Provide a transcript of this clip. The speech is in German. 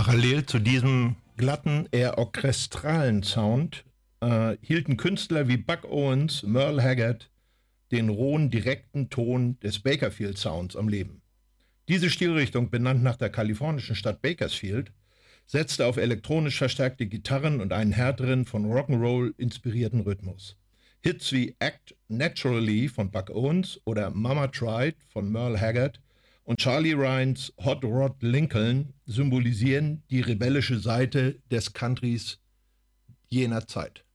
Parallel zu diesem glatten, eher orchestralen Sound hielten Künstler wie Buck Owens, Merle Haggard den rohen, direkten Ton des Bakersfield Sounds am Leben. Diese Stilrichtung, benannt nach der kalifornischen Stadt Bakersfield, setzte auf elektronisch verstärkte Gitarren und einen härteren, von Rock'n'Roll inspirierten Rhythmus. Hits wie Act Naturally von Buck Owens oder Mama Tried von Merle Haggard und Charlie Ryans Hot Rod Lincoln symbolisieren die rebellische Seite des Countrys jener Zeit.